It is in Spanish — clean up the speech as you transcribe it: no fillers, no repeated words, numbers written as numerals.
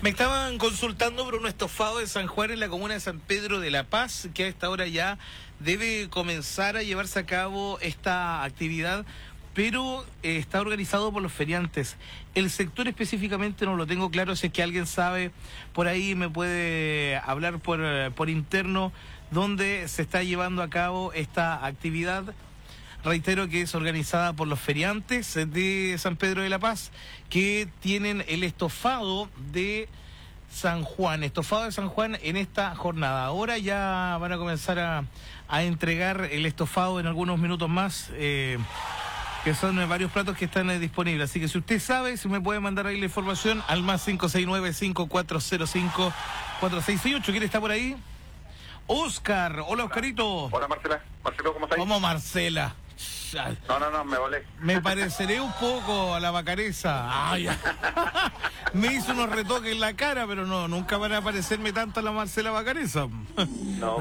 Me estaban consultando por un estofado de San Juan en la comuna de San Pedro de la Paz, que a esta hora ya debe comenzar a llevarse a cabo esta actividad, pero está organizado por los feriantes. El sector específicamente no lo tengo claro, si es que alguien sabe, por ahí me puede hablar por interno dónde se está llevando a cabo esta actividad. Reitero que es organizada por los feriantes de San Pedro de la Paz, que tienen el estofado de San Juan, en esta jornada. Ahora ya van a comenzar a entregar el estofado en algunos minutos más, que son varios platos que están disponibles. Así que si usted sabe, si me puede mandar ahí la información al más 569-5405-4668. ¿Quién está por ahí? Oscar. Hola, Oscarito. Hola, Marcela. Marcelo, ¿cómo estás? ¿Cómo Marcela? No, me volé. Me pareceré un poco a la Vacareza. Ay, me hizo unos retoques en la cara, pero no, nunca van a parecerme tanto a la Marcela Vacareza. No.